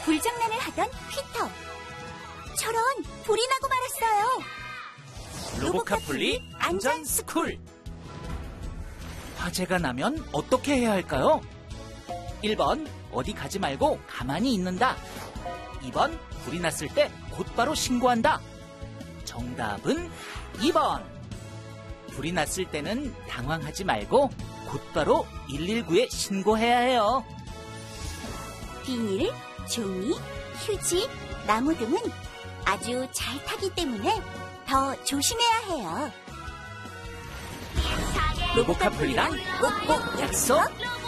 불장난을 하던 피터. 저런, 불이 나고 말았어요. 로보카폴리 안전스쿨. 화재가 나면 어떻게 해야 할까요? 1번, 어디 가지 말고 가만히 있는다. 2번, 불이 났을 때 곧바로 신고한다. 정답은 2번. 불이 났을 때는 당황하지 말고 곧바로 119에 신고해야 해요. 비닐, 종이, 휴지, 나무 등은 아주 잘 타기 때문에 더 조심해야 해요. 로보카폴리랑 꼭꼭 약속!